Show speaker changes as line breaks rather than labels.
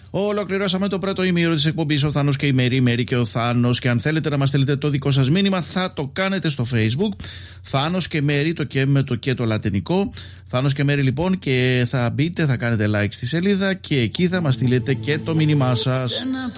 Ολοκληρώσαμε το πρώτο ημίωρο της εκπομπής Ο Θάνος και η Μέρη, η Μέρη και ο Θάνος. Και αν θέλετε να μας στείλετε το δικό σας μήνυμα, θα το κάνετε στο Facebook. Θάνος και Μέρη, το και με το και το λατινικό. Θάνος και Μέρη λοιπόν, και θα μπείτε, θα κάνετε like στη σελίδα και εκεί θα μας στείλετε και το μήνυμά σας.